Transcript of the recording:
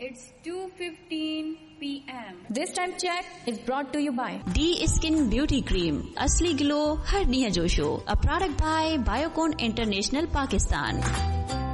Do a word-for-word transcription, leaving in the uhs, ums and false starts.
It's two fifteen p m This time check is brought to you by D Skin Beauty Cream. Asli glow, har niya josho. A product by Biocon International, Pakistan.